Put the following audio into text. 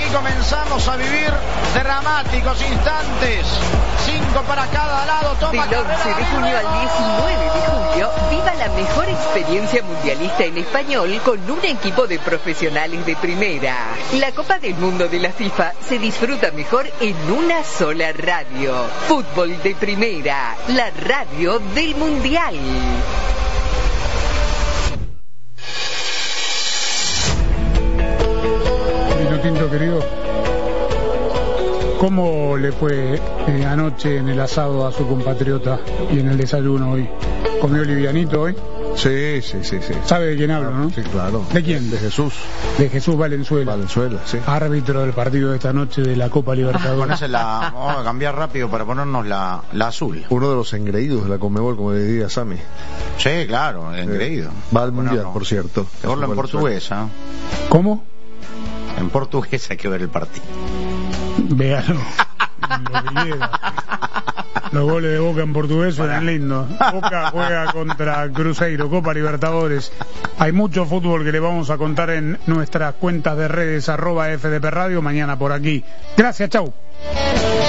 comenzamos a vivir dramáticos instantes. 5 para cada lado. Toma Del 11 de junio al 19 de julio, viva la mejor experiencia mundialista en español con un equipo de profesionales de primera. La Copa del Mundo de la FIFA se disfruta mejor en una sola radio. Fútbol de primera, la radio del Mundial. Vino tinto, querido. ¿Cómo le fue anoche en el asado a su compatriota y en el desayuno hoy? ¿Comió livianito hoy? Sí. ¿Sabe de quién hablo, no? Sí, claro. ¿De quién? De Jesús. De Jesús Valenzuela. Valenzuela, sí. Árbitro del partido de esta noche de la Copa Libertadores. Vamos a cambiar rápido para ponernos la azul. Uno de los engreídos de la Conmebol, como le diría Sammy. Sí, claro, engreído. Va al Mundial, por cierto. Mejor en portuguesa. ¿Cómo? En portugués hay que ver el partido. Véalo. Lo que quiera. Los goles de Boca en portugués suenan lindos. Boca juega contra Cruzeiro, Copa Libertadores. Hay mucho fútbol que le vamos a contar en nuestras cuentas de redes @FDP Radio mañana por aquí. Gracias, chau.